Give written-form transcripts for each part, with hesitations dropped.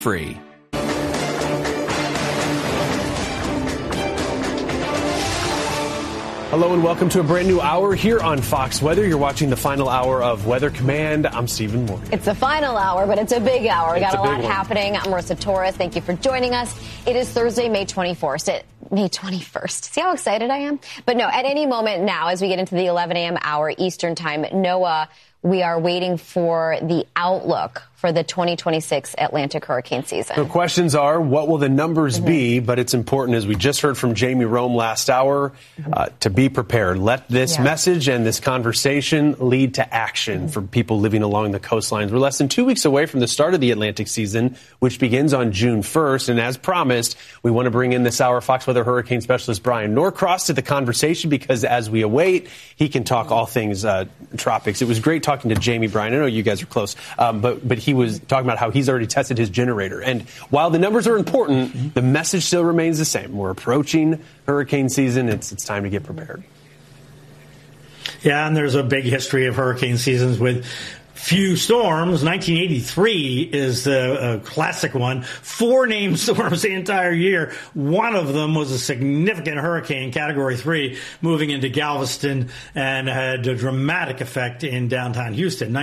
free. Hello and welcome to a brand new hour here on Fox Weather. You're watching the final hour of Weather Command. I'm Stephen Morgan. It's the final hour, but it's a big hour. We got a lot happening. I'm Marissa Torres. Thank you for joining us. It is Thursday, May 21st. May 21st. See how excited I am? But no, at any moment now, as we get into the 11 a.m. hour Eastern time, NOAA, we are waiting for the outlook for the 2026 Atlantic hurricane season. The questions are, what will the numbers be? But it's important, as we just heard from Jamie Rome last hour, to be prepared. Let this message and this conversation lead to action for people living along the coastlines. We're less than 2 weeks away from the start of the Atlantic season, which begins on June 1st. And as promised, we want to bring in this hour Fox Weather hurricane specialist Brian Norcross to the conversation, because as we await, he can talk all things tropics. It was great talking to Jamie, Brian. I know you guys are close, but he was talking about how he's already tested his generator. And while the numbers are important, the message still remains the same. We're approaching hurricane season. It's time to get prepared. Yeah, and there's a big history of hurricane seasons with few storms. 1983 is the classic one. 4 named storms the entire year. One of them was a significant hurricane, Category 3, moving into Galveston and had a dramatic effect in downtown Houston,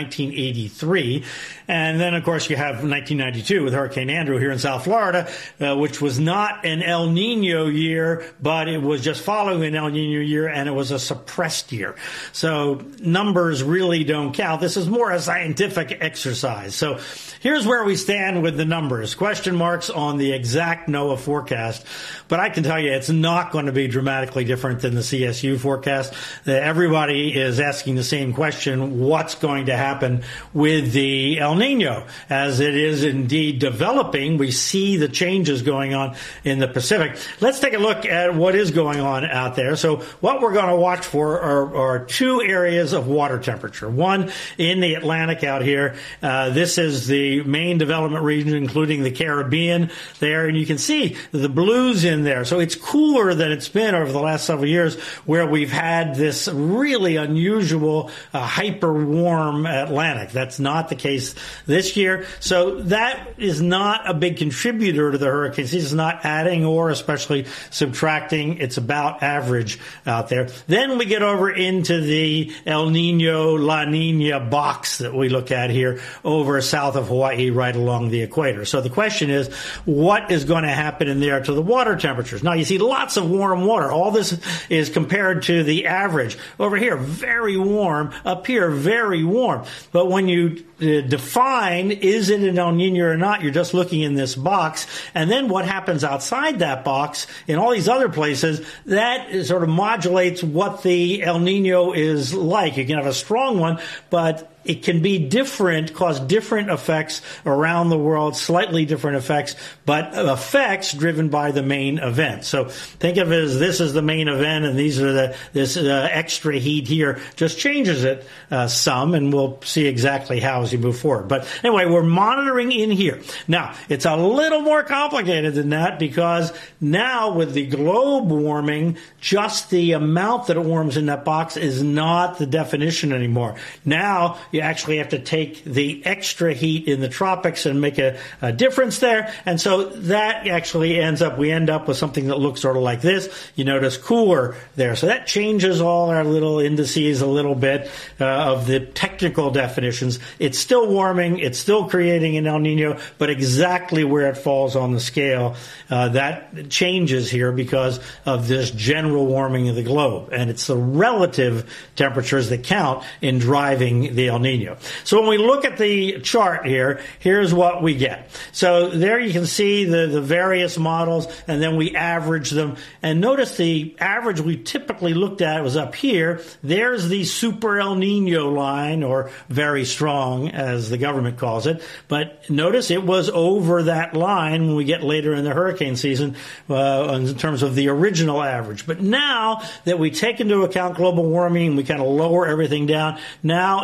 1983. And then, of course, you have 1992 with Hurricane Andrew here in South Florida, which was not an El Nino year, but it was just following an El Nino year, and it was a suppressed year. So numbers really don't count. This is more a scientific exercise. So here's where we stand with the numbers. Question marks on the exact NOAA forecast. But I can tell you it's not going to be dramatically different than the CSU forecast. Everybody is asking the same question: what's going to happen with the El Nino? As it is indeed developing, we see the changes going on in the Pacific. Let's take a look at what is going on out there. So what we're going to watch for are 2 areas of water temperature. One in the Atlantic out here. This is the main development region, including the Caribbean there. And you can see the blues in there. So it's cooler than it's been over the last several years, where we've had this really unusual, hyper warm Atlantic. That's not the case this year. So that is not a big contributor to the hurricane season. It's not adding or especially subtracting. It's about average out there. Then we get over into the El Nino, La Nina box that we look at here over south of Hawaii, right along the equator. So the question is, what is going to happen in there to the water temperatures? Now, you see lots of warm water. All this is compared to the average. Over here, very warm. Up here, very warm. But when you define, is it an El Nino or not, you're just looking in this box. And then what happens outside that box in all these other places, that sort of modulates what the El Nino is like. You can have a strong one, but it can be different, cause different effects around the world, slightly different effects, but effects driven by the main event. So think of it as this is the main event, and these are this extra heat here just changes it some, and we'll see exactly how as you move forward. But anyway, we're monitoring in here. Now, it's a little more complicated than that, because now with the globe warming, just the amount that it warms in that box is not the definition anymore. Now, you actually have to take the extra heat in the tropics and make a difference there. And so that actually we end up with something that looks sort of like this. You notice cooler there. So that changes all our little indices a little bit of the technical definitions. It's still warming. It's still creating an El Nino, but exactly where it falls on the scale, that changes here because of this general warming of the globe. And it's the relative temperatures that count in driving the El Nino. So when we look at the chart here, here's what we get. So there you can see the various models, and then we average them. And notice the average we typically looked at was up here. There's the super El Nino line, or very strong, as the government calls it. But notice it was over that line when we get later in the hurricane season in terms of the original average. But now that we take into account global warming, we kind of lower everything down. Now it's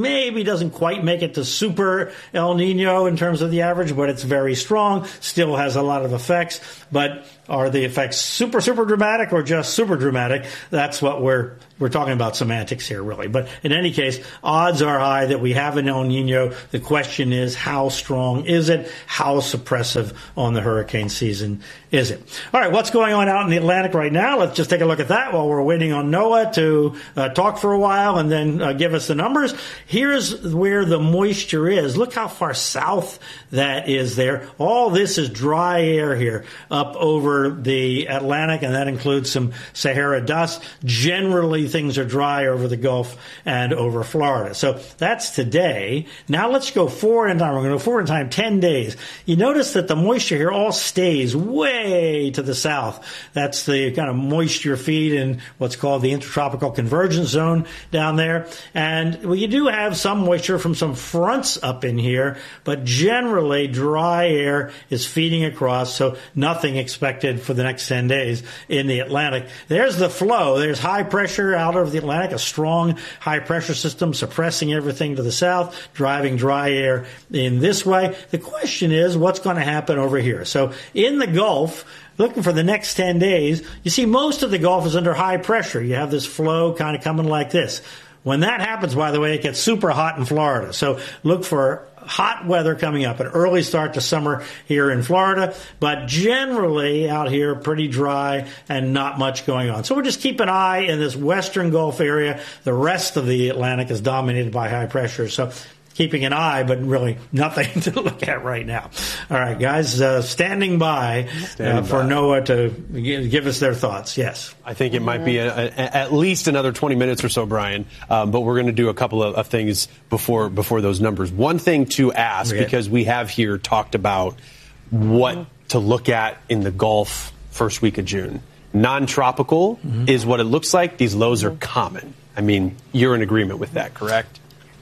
maybe doesn't quite make it to super El Nino in terms of the average, but it's very strong, still has a lot of effects. But are the effects super, super dramatic or just super dramatic? That's what we're talking about semantics here, really. But in any case, odds are high that we have an El Nino. The question is, how strong is it? How suppressive on the hurricane season is it? All right, what's going on out in the Atlantic right now? Let's just take a look at that while we're waiting on NOAA to talk for a while and then give us the numbers. Here's where the moisture is. Look how far south that is there. All this is dry air here up over the Atlantic, and that includes some Sahara dust. Generally, things are dry over the Gulf and over Florida. So that's today. Now let's go forward in time. We're going to go forward in time 10 days. You notice that the moisture here all stays way to the south. That's the kind of moisture feed in what's called the intertropical convergence zone down there. And we do have some moisture from some fronts up in here, but generally dry air is feeding across, so nothing expected for the next 10 days in the Atlantic. There's the flow. There's high pressure out of the Atlantic, a strong high pressure system suppressing everything to the south, driving dry air in this way. The question is, what's going to happen over here? So in the Gulf, looking for the next 10 days, you see most of the Gulf is under high pressure. You have this flow kind of coming like this. When that happens, by the way, it gets super hot in Florida. So look for hot weather coming up, an early start to summer here in Florida, but generally out here pretty dry and not much going on. So we'll just keep an eye in this western Gulf area. The rest of the Atlantic is dominated by high pressure. So keeping an eye, but really nothing to look at right now. All right, guys, standing by for NOAA to give us their thoughts. Yes. I think it might be at least another 20 minutes or so, Brian, but we're going to do a couple of things before those numbers. One thing to ask, because we have here talked about what to look at in the Gulf first week of June. Non-tropical is what it looks like. These lows are common. I mean, you're in agreement with that, correct?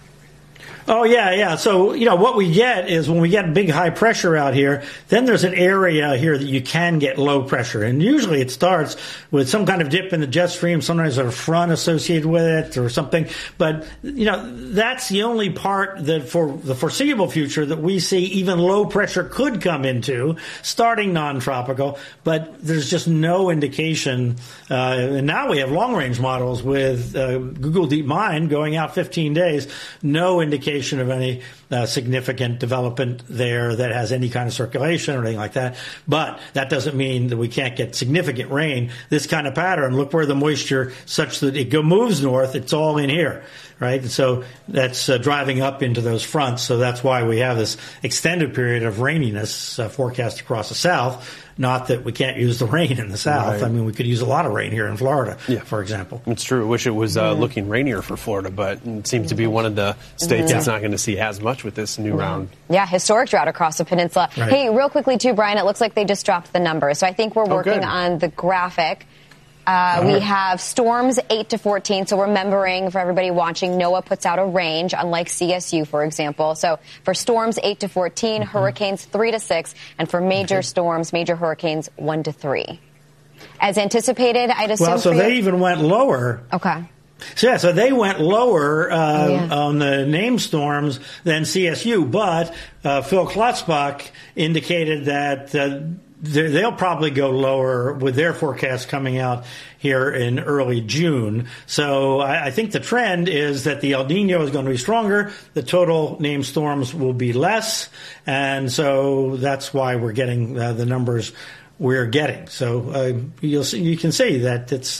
Oh, yeah. So, what we get is when we get big high pressure out here, then there's an area here that you can get low pressure. And usually it starts with some kind of dip in the jet stream. Sometimes there's a front associated with it or something. But, that's the only part that for the foreseeable future that we see even low pressure could come into, starting non-tropical. But there's just no indication. And now we have long-range models with Google DeepMind going out 15 days. No indication of any significant development there that has any kind of circulation or anything like that. But that doesn't mean that we can't get significant rain. This kind of pattern, look where the moisture such that it moves north, it's all in here, right? And so that's driving up into those fronts. So that's why we have this extended period of raininess forecast across the south. Not that we can't use the rain in the south. Right. I mean, we could use a lot of rain here in Florida, for example. It's true. I wish it was looking rainier for Florida, but it seems to be one of the states that's not going to see as much with this new round. Yeah, historic drought across the peninsula. Right. Hey, real quickly, too, Brian, it looks like they just dropped the numbers. So I think we're working on the graphic. We have storms 8 to 14. So remembering for everybody watching, NOAA puts out a range, unlike CSU, for example. So for storms 8 to 14, hurricanes 3 to 6, and for major storms, major hurricanes 1 to 3. As anticipated, I'd assume. Well, so they even went lower. Okay. So they went lower on the named storms than CSU, but Phil Klotzbach indicated that they'll probably go lower with their forecast coming out here in early June. So I think the trend is that the El Nino is going to be stronger. The total named storms will be less. And so that's why we're getting the numbers we're getting. So you can see that it's,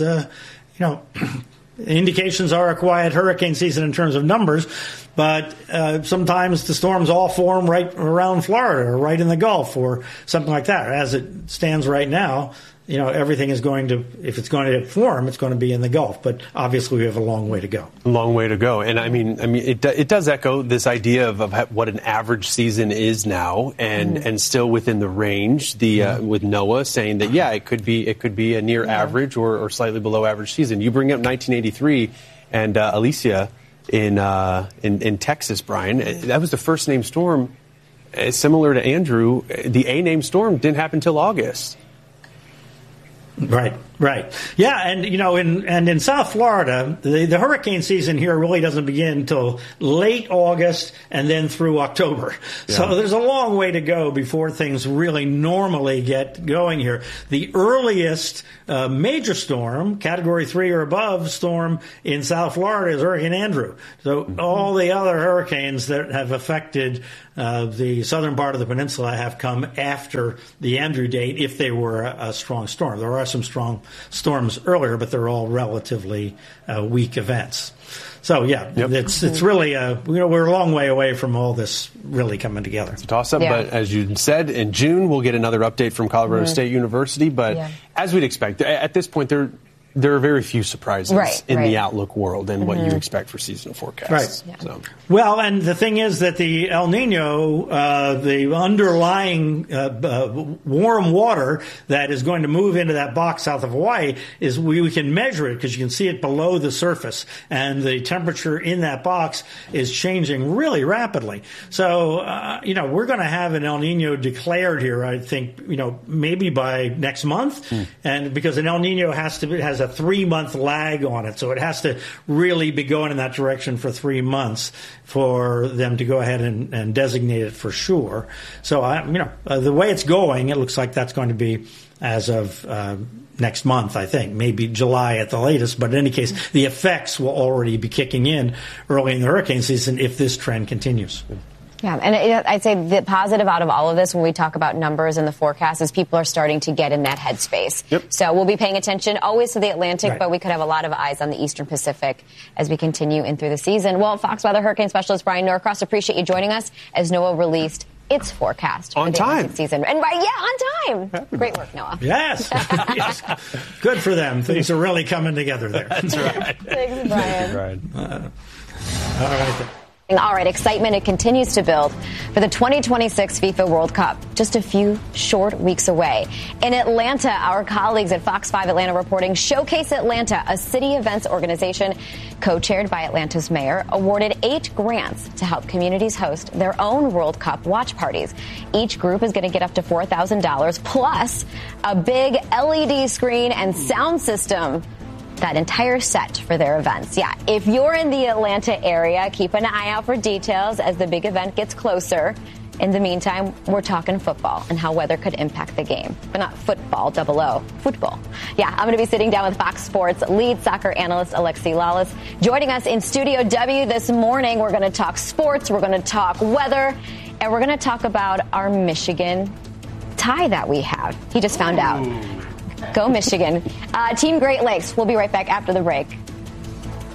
indications are a quiet hurricane season in terms of numbers, but sometimes the storms all form right around Florida or right in the Gulf or something like that. As it stands right now, everything is going to, if it's going to form, it's going to be in the Gulf. But obviously, we have a long way to go. A long way to go. And I mean, it does echo this idea of what an average season is now, and still within the range. With NOAA saying that it could be a near average or slightly below average season. You bring up 1983 and Alicia in Texas, Brian. That was the first named storm. Similar to Andrew, the A named storm didn't happen until August. Right. Right. Yeah, and in South Florida, the hurricane season here really doesn't begin until late August and then through October. Yeah. So there's a long way to go before things really normally get going here. The earliest major storm, Category 3 or above storm in South Florida is Hurricane Andrew. So all the other hurricanes that have affected the southern part of the peninsula have come after the Andrew date if they were a strong storm. There are some strong storms earlier, but they're all relatively weak events. So, yeah, it's really, we're a long way away from all this really coming together. It's a toss-up, but as you said, in June we'll get another update from Colorado State University. But as we'd expect, at this point, there are very few surprises in the outlook world and what you expect for seasonal forecasts. Right. Yeah. So. Well, and the thing is that the El Nino, the underlying warm water that is going to move into that box south of Hawaii, is we can measure it because you can see it below the surface, and the temperature in that box is changing really rapidly. So, we're going to have an El Nino declared here, I think, maybe by next month, and because an El Nino has a 3-month lag on it, so it has to really be going in that direction for 3 months for them to go ahead and designate it for sure. So, the way it's going, it looks like that's going to be as of next month, I think, maybe July at the latest. But in any case, the effects will already be kicking in early in the hurricane season if this trend continues. Yeah, and I'd say the positive out of all of this when we talk about numbers and the forecast is people are starting to get in that headspace. Yep. So we'll be paying attention always to the Atlantic, but we could have a lot of eyes on the Eastern Pacific as we continue in through the season. Well, Fox Weather Hurricane Specialist Brian Norcross, appreciate you joining us as NOAA released its forecast for the Atlantic season. And on time. Great work, Noah. Yes. Yes. Good for them. Things are really coming together there. That's right. Thanks, Brian. All right. All right, excitement, it continues to build for the 2026 FIFA World Cup, just a few short weeks away. In Atlanta, our colleagues at Fox 5 Atlanta reporting Showcase Atlanta, a city events organization co-chaired by Atlanta's mayor, awarded 8 grants to help communities host their own World Cup watch parties. Each group is going to get up to $4,000 plus a big LED screen and sound system. That entire set for their events. Yeah, if you're in the Atlanta area, keep an eye out for details as the big event gets closer. In the meantime, we're talking football and how weather could impact the game. But not football, football. Yeah, I'm going to be sitting down with Fox Sports lead soccer analyst Alexi Lalas. Joining us in Studio W this morning, we're going to talk sports, we're going to talk weather, and we're going to talk about our Michigan tie that we have. He just found out. Go Michigan. Team Great Lakes. We'll be right back after the break.